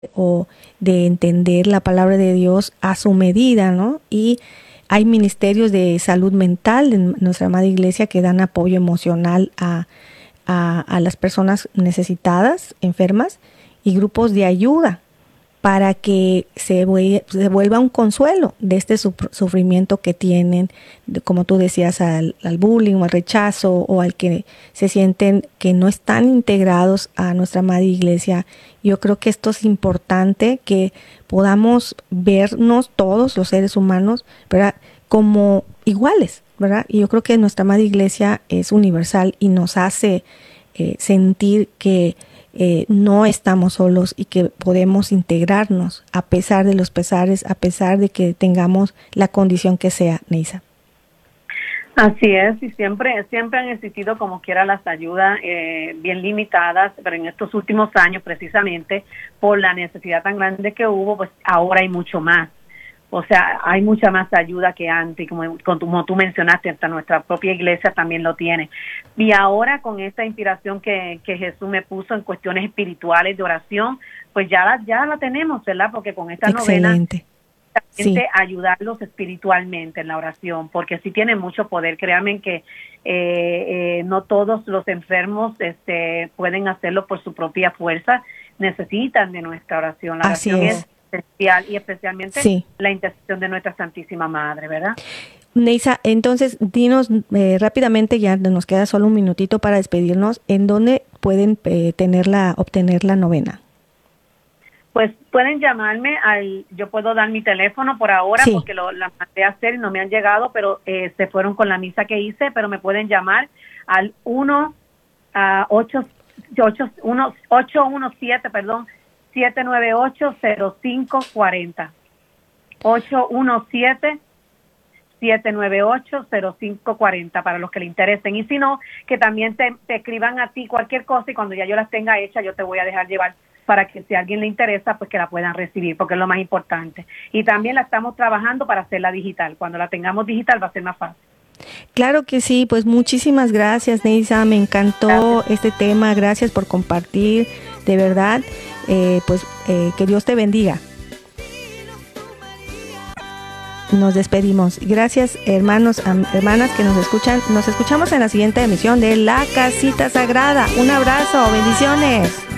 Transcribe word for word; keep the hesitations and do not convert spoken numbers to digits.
o de entender la palabra de Dios a su medida, ¿no? Y hay ministerios de salud mental en nuestra amada iglesia que dan apoyo emocional a, a, a las personas necesitadas, enfermas, y grupos de ayuda para que se, se vuelva un consuelo de este sufrimiento que tienen, como tú decías, al, al bullying o al rechazo, o al que se sienten que no están integrados a nuestra amada iglesia. Yo creo que esto es importante, que podamos vernos todos los seres humanos, ¿verdad?, como iguales, ¿verdad? Y yo creo que nuestra amada iglesia es universal y nos hace eh, sentir que Eh, no estamos solos y que podemos integrarnos a pesar de los pesares, a pesar de que tengamos la condición que sea, Neisa. Así es, y siempre siempre han existido como quiera las ayudas eh, bien limitadas, pero en estos últimos años, precisamente por la necesidad tan grande que hubo, pues ahora hay mucho más. O sea, hay mucha más ayuda que antes, como, como tú mencionaste, hasta nuestra propia iglesia también lo tiene. Y ahora con esta inspiración que, que Jesús me puso en cuestiones espirituales de oración, pues ya la, ya la tenemos, ¿verdad? Porque con esta Excelente. novena, sí. ayudarlos espiritualmente en la oración, porque sí tiene mucho poder. Créanme que eh, eh, no todos los enfermos este, pueden hacerlo por su propia fuerza, necesitan de nuestra oración. La Así oración es. es especial y especialmente sí. la intercesión de nuestra Santísima Madre, ¿verdad? Neisa, entonces dinos eh, rápidamente, ya nos queda solo un minutito para despedirnos, ¿en dónde pueden eh, tenerla, obtener la novena? Pues pueden llamarme, al, yo puedo dar mi teléfono por ahora, sí. porque lo, la mandé a hacer y no me han llegado, pero eh, se fueron con la misa que hice, pero me pueden llamar al uno, ocho uno siete, perdón, siete nueve ocho, cero cinco cuatro cero. ocho uno siete, siete nueve ocho, cero cinco cuatro cero para los que le interesen. Y si no, que también te, te escriban a ti cualquier cosa y cuando ya yo las tenga hechas, yo te voy a dejar llevar para que si a alguien le interesa, pues que la puedan recibir, porque es lo más importante. Y también la estamos trabajando para hacerla digital. Cuando la tengamos digital va a ser más fácil. Claro que sí, pues muchísimas gracias, Neisa, me encantó gracias. Este tema, gracias por compartir, de verdad, eh, pues eh, que Dios te bendiga. Nos despedimos. Gracias, hermanos, hermanas que nos escuchan. Nos escuchamos en la siguiente emisión de La Casita Sagrada. Un abrazo, bendiciones.